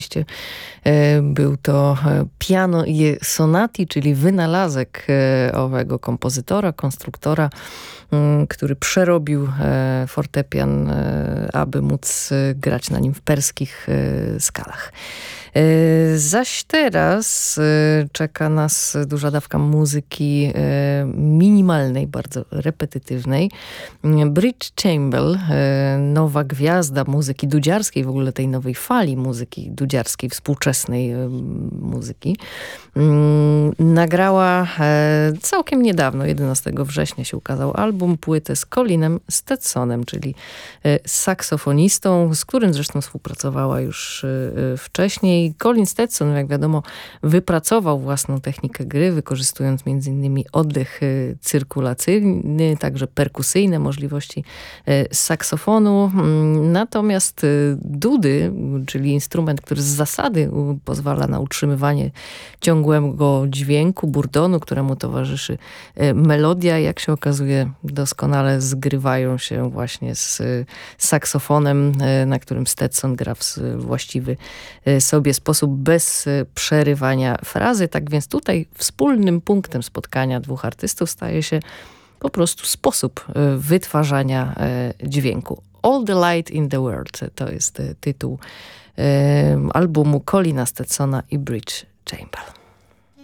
Był to piano sonati, czyli wynalazek owego kompozytora, konstruktora, który przerobił fortepian, aby móc grać na nim w perskich skalach. Zaś teraz czeka nas duża dawka muzyki minimalnej, bardzo repetytywnej. Bridge Chamber, nowa gwiazda muzyki dudziarskiej, w ogóle tej nowej fali muzyki dudziarskiej, współczesnej muzyki, nagrała całkiem niedawno, 11 września się ukazał album, płytę z Colinem Stetsonem, czyli saksofonistą, z którym zresztą współpracowała już wcześniej. Colin Stetson, jak wiadomo, wypracował własną technikę gry, wykorzystując m.in. oddech cyrkulacyjny, także perkusyjne możliwości saksofonu. Natomiast dudy, czyli instrument, który z zasady pozwala na utrzymywanie ciągłego dźwięku, burdonu, któremu towarzyszy melodia, jak się okazuje, doskonale zgrywają się właśnie z saksofonem, na którym Stetson gra w właściwy sobie sposób, bez przerywania frazy. Tak więc tutaj wspólnym punktem spotkania dwóch artystów staje się po prostu sposób wytwarzania dźwięku. All the Light in the World to jest tytuł albumu Colina Stetsona i Bridge Chamber.